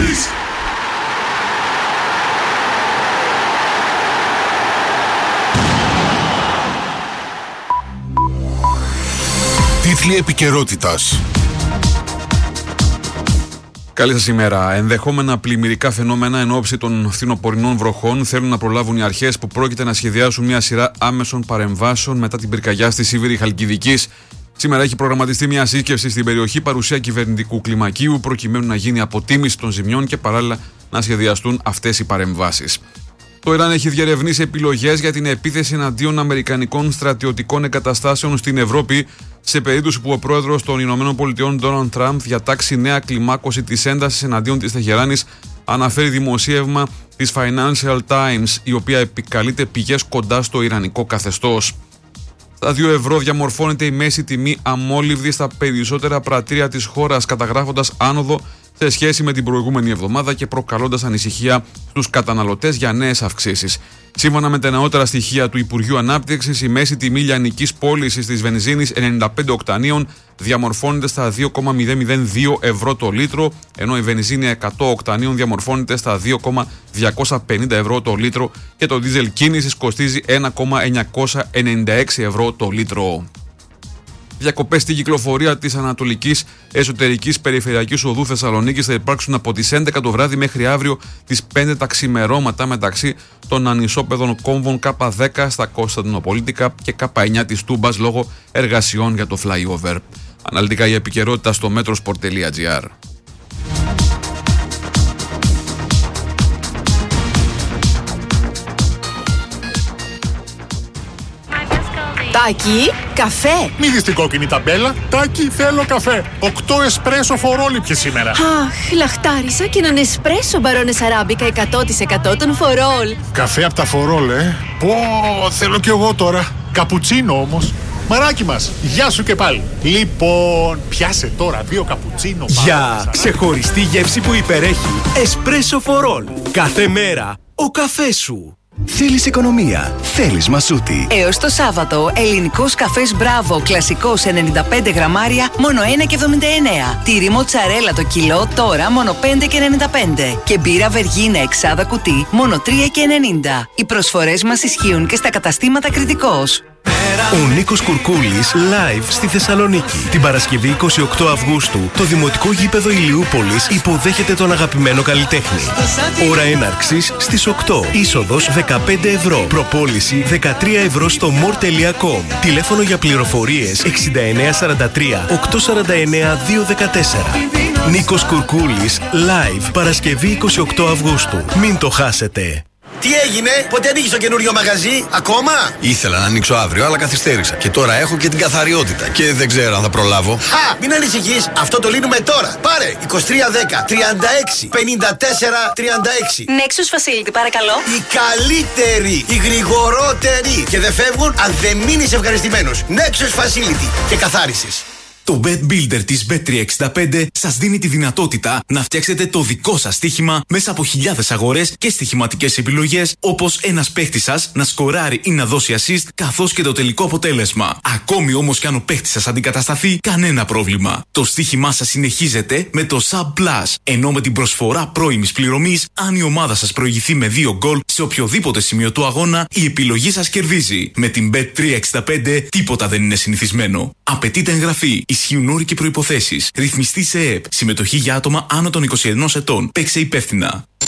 Κουρκούλης. Τίτλοι επικαιρότητας. Καλή σας ημέρα. Ενδεχόμενα πλημμυρικά φαινόμενα εν ώψη των φθινοπορεινών βροχών θέλουν να προλάβουν οι αρχές που πρόκειται να σχεδιάσουν μια σειρά άμεσων παρεμβάσεων μετά την πυρκαγιά στη Σίβηρη Χαλκιδικής. Σήμερα έχει προγραμματιστεί μια σύσκεψη στην περιοχή παρουσία κυβερνητικού κλιμακίου προκειμένου να γίνει αποτίμηση των ζημιών και παράλληλα να σχεδιαστούν αυτές οι παρεμβάσεις. Το Ιράν έχει διερευνήσει επιλογές για την επίθεση εναντίον αμερικανικών στρατιωτικών εγκαταστάσεων στην Ευρώπη σε περίπτωση που ο πρόεδρος των ΗΠΑ Ντόναλντ Τραμπ διατάξει νέα κλιμάκωση της έντασης εναντίον της Τεχεράνης, αναφέρει δημοσίευμα της Financial Times, η οποία επικαλείται πηγές κοντά στο ιρανικό καθεστώς. Στα 2 ευρώ διαμορφώνεται η μέση τιμή αμόλυβδη στα περισσότερα πρατήρια της χώρας, καταγράφοντας άνοδο σε σχέση με την προηγούμενη εβδομάδα και προκαλώντας ανησυχία στους καταναλωτές για νέες αυξήσεις. Σύμφωνα με τα νεότερα στοιχεία του Υπουργείου Ανάπτυξης, η μέση τιμή λιανικής πώλησης της βενζίνης 95 οκτανίων διαμορφώνεται στα 2,002 ευρώ το λίτρο, ενώ η βενζίνη 100 οκτανίων διαμορφώνεται στα 2,250 ευρώ το λίτρο και το δίζελ κίνησης κοστίζει 1,996 ευρώ το λίτρο. Διακοπές στην κυκλοφορία της Ανατολικής Εσωτερικής Περιφερειακής Οδού Θεσσαλονίκης θα υπάρξουν από τις 11 το βράδυ μέχρι αύριο τις 5 τα ξημερώματα μεταξύ των ανισόπεδων κόμβων K10 στα Κωνσταντινοπολίτικα και K9 της Τούμπας λόγω εργασιών για το flyover. Αναλυτικά η επικαιρότητα στο metrosport.gr. Τάκη, καφέ. Μη δεις την κόκκινη ταμπέλα. Τάκη, θέλω καφέ. 8 εσπρέσο φορόληπιε σήμερα. Αχ, λαχτάρισα και έναν εσπρέσο μπαρόνες αράμπικα 100% των φορόλ. Καφέ από τα φορόλ, Πω, θέλω κι εγώ τώρα. Καπουτσίνο όμως. Μαράκι μας, γεια σου και πάλι. Λοιπόν, πιάσε τώρα 2 καπουτσίνο. Για ξεχωριστή γεύση που υπερέχει. Εσπρέσο φορόλ. Κάθε μέρα ο καφές σου. Θέλεις οικονομία, θέλεις Μασούτη. Έως το Σάββατο, ελληνικός καφές Μπράβο, κλασικός 95 γραμμάρια, μόνο 1,79. Τύρι μοτσαρέλα το κιλό, τώρα μόνο 5,95. Και μπύρα Βεργίνα εξάδα κουτί, μόνο 3,90. Οι προσφορές μας ισχύουν και στα καταστήματα Κρητικός. Ο Νίκος Κουρκούλης live στη Θεσσαλονίκη. Την Παρασκευή 28 Αυγούστου, το Δημοτικό Γήπεδο Ηλιούπολης υποδέχεται τον αγαπημένο καλλιτέχνη. Ώρα έναρξης στις 8. Είσοδος 15 ευρώ. Προπόληση 13 ευρώ στο more.com. Τηλέφωνο για πληροφορίες 6943 849 214. Νίκος Κουρκούλης live Παρασκευή 28 Αυγούστου. Μην το χάσετε. Τι έγινε, πότε ανοίγεις το καινούριο μαγαζί, ακόμα? Ήθελα να ανοίξω αύριο, αλλά καθυστέρησα. Και τώρα έχω και την καθαριότητα. Και δεν ξέρω αν θα προλάβω. Χα! Μην ανησυχείς, αυτό το λύνουμε τώρα. Πάρε 2310 36 54 36. Nexus Facility, παρακαλώ. Η καλύτερη, η γρηγορότερη. Και δεν φεύγουν αν δεν μείνεις ευχαριστημένος. Nexus Facility και καθάρισες. Το Bet Builder της Bet365 σας δίνει τη δυνατότητα να φτιάξετε το δικό σας στοίχημα μέσα από χιλιάδες αγορές και στοιχηματικές επιλογές, όπως ένας παίχτης σας να σκοράρει ή να δώσει assist, καθώς και το τελικό αποτέλεσμα. Ακόμη όμως κι αν ο παίχτης σας αντικατασταθεί, κανένα πρόβλημα. Το στοίχημά σας συνεχίζεται με το Sub Plus, ενώ με την προσφορά πρώιμης πληρωμής, αν η ομάδα σας προηγηθεί με 2 γκολ σε οποιοδήποτε σημείο του αγώνα, η επιλογή σας κερδίζει. Με την Bet365 τίποτα δεν είναι συνηθισμένο. Απαιτείται εγγραφή. Ισχύουν όροι και προϋποθέσεις. Ρυθμιστή σε ΕΕΠ. Συμμετοχή για άτομα άνω των 21 ετών. Παίξε υπεύθυνα.